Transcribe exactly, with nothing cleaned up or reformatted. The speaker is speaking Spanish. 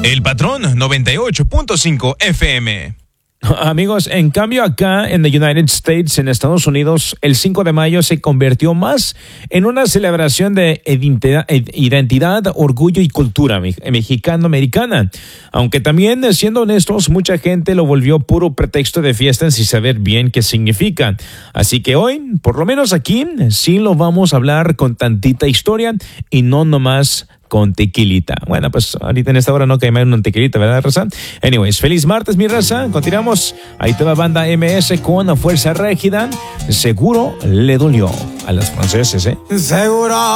El Patrón noventa y ocho punto cinco F M. Amigos, en cambio acá en the United States, en Estados Unidos, el cinco de mayo se convirtió más en una celebración de identidad, identidad orgullo y cultura mexicano-americana. Aunque también, siendo honestos, mucha gente lo volvió puro pretexto de fiesta sin saber bien qué significa. Así que hoy, por lo menos aquí, sí lo vamos a hablar con tantita historia y no nomás con tequilita. Bueno, pues ahorita en esta hora no cae más un tequilita, ¿verdad, raza? Anyways, feliz martes, mi raza. Continuamos. Ahí te va banda M S con Fuerza Régida. Seguro le dolió a los franceses, ¿eh? Seguro.